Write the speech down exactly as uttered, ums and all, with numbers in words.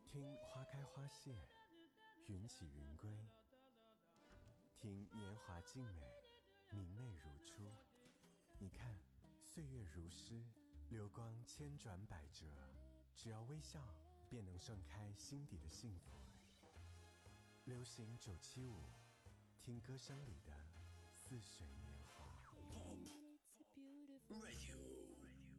听花开花谢，云起云归；听年华静美，明媚如初。你看，岁月如诗，流光千转百折，只要微笑，便能盛开心底的幸福。流行九七五，听歌声里的似水年华。 Radio